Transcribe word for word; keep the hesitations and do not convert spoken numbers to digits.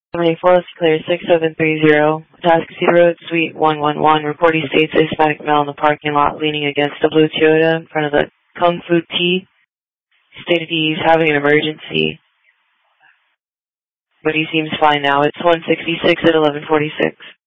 seventy-four, let's clear six seven three zero. Atascocita Road, Suite one one one. Reporting states a Hispanic male in the parking lot leaning against a blue Toyota in front of the Kung Fu Tea. Stated he's having an emergency, but he seems fine now. It's one sixty-six at eleven forty-six.